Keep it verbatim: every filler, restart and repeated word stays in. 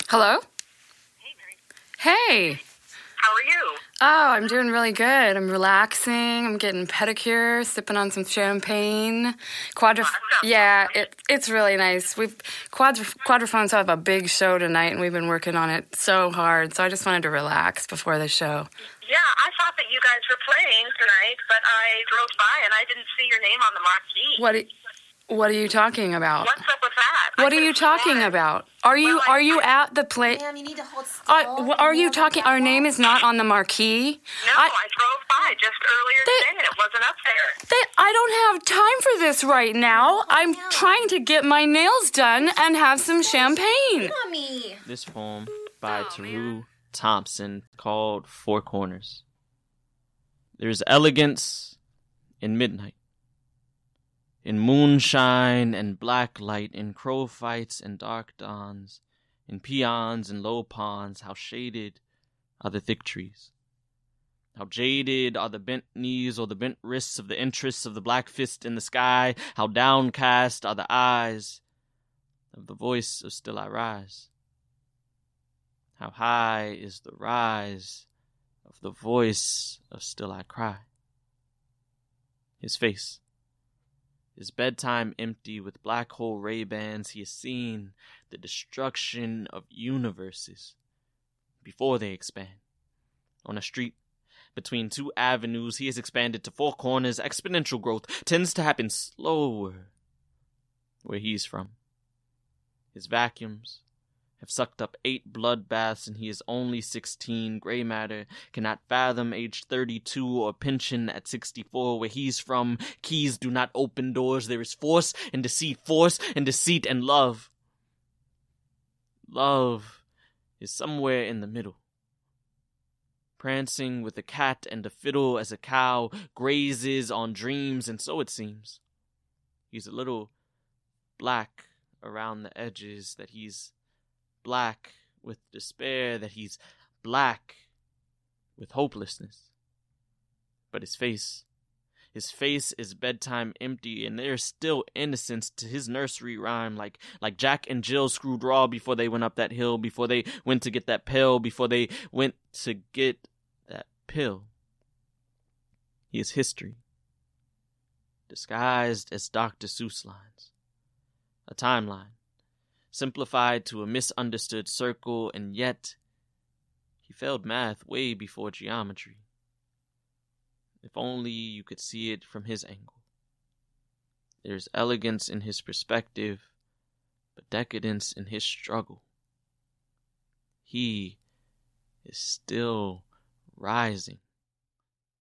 Hello? Hey, Mary. Hey. How are you? Oh, I'm doing really good. I'm relaxing. I'm getting pedicure, sipping on some champagne. Quadra- Oh, that sounds yeah, lovely. it, it's really nice. We've Quadra- Quadraphones have a big show tonight, and we've been working on it so hard. So I just wanted to relax before the show. Yeah, I thought that you guys were playing tonight, but I drove by and I didn't see your name on the marquee. What? Are, what are you talking about? What's up with that? What I are you could've sworn- talking about? Are you Well, I- are you I- at the play? Ma'am, you need to hold still. Are, are you talking? Our name is not on the marquee. No, I, I, drove by just earlier They- today and it wasn't up there. They, I don't have time for this right now. I'm yeah. trying to get my nails done and have some champagne. Mommy. This poem by Oh, Taru man. Thompson called Four Corners. There's elegance in midnight, in moonshine and black light, in crow fights and dark dawns, in peons and low ponds. How shaded are the thick trees. How jaded are the bent knees or the bent wrists of the interests of the black fist in the sky. How downcast are the eyes of the voice of Still I Rise. How high is the rise of the voice of Still I Cry. His face, his bedtime empty with black hole Ray-Bans, he has seen the destruction of universes before they expand. On a street between two avenues, he has expanded to four corners. Exponential growth tends to happen slower where he's from. His vacuums have sucked up eight bloodbaths, and he is only sixteen. Gray matter cannot fathom age thirty-two or pension at sixty-four. Where he's from, keys do not open doors. There is force and deceit, force and deceit and love. Love is somewhere in the middle, prancing with a cat and a fiddle as a cow grazes on dreams, and so it seems. He's a little black around the edges, that he's black with despair, that he's black with hopelessness. But his face, his face is bedtime empty, and there's still innocence to his nursery rhyme, like like Jack and Jill screwed raw before they went up that hill, before they went to get that pill, before they went to get that pill. He is history, disguised as Doctor Seuss lines, a timeline, simplified to a misunderstood circle, and yet he failed math way before geometry. If only you could see it from his angle. There's elegance in his perspective, but decadence in his struggle. He is still rising.